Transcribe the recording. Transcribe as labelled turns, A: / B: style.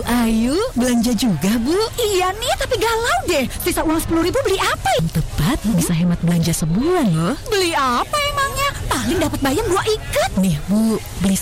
A: Bu Ayu belanja juga, Bu?
B: Iya nih, tapi galau deh. Sisa uang 10.000 beli apa ya?
A: Tepat, bisa hemat belanja sebulan loh.
B: Beli apa emangnya? Paling dapat bayam 2 ikat.
A: Nih Bu, beli